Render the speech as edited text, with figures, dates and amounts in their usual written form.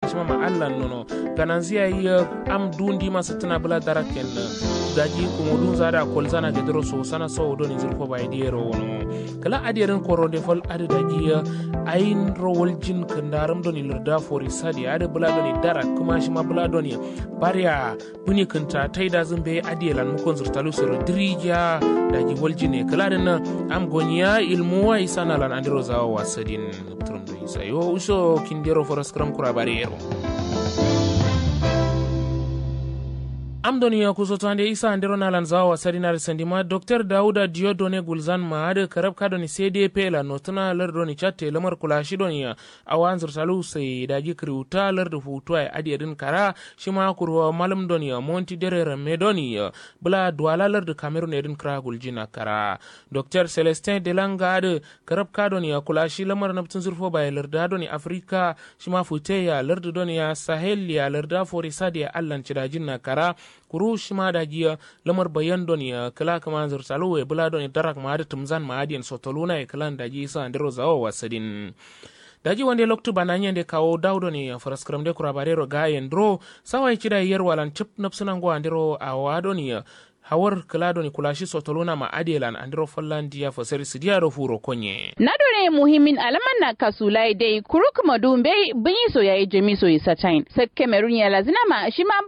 shima ma allan nono gananziya yi am dundi masu tuna bula daraken daji kuma dun zada kolzana gedro so sana so doni zurfo bai diero wono kala adieren koronde fol adi daji ayin rowol jin kandaram doni lirda fori sadi adi bula doni darak kuma shima bula doni bariya buni kanta taida zumbe adielan mukon zurtalu sir dirija daji woljine kala den am gonya ilmuwa isana lan andiro zawa wasadin turndo isa yo uso kindero foraskram kura bariero amdoni ya kusotande isa andero nalan zawa sadinar sandima Dr. Dauda Diodone Gulzan maade karab kadoni CDP la notna lardoni chatte lamar kulashi doni awanzur salu sai daji kriuta lardu futuwa adiyadin kara shima kurwa malam doni monti derere medoni bla duala lardu Cameroon edin kra guljina kara Dr. Celestin Delangade karab kadoni kulashi lamar naptun zurfo bay larda doni Afrika shima futeya lardu doni Sahel ya larda forisadi allan cidajin na kara kuru shima da giya lamar bayan doni kala kama zursalu we bula doni darak ma da tumzan ma adiyan sotoluna e kalan da gi sa andero zawo wasadin daji wande loktu bananya de kawo dawdo ni faraskram de kurabarero gayen dro sawai kida yer walan chip napsunan go andero awado ni hawar kalado ni kulashi sotoluna ma adelan andro fallandiya fasari sidiya do furo konye nadore muhimmin alaman na kasulai dai kuruk madumbe binyi so yayi jemi so isa chain sak Cameroon ya lazina ma shima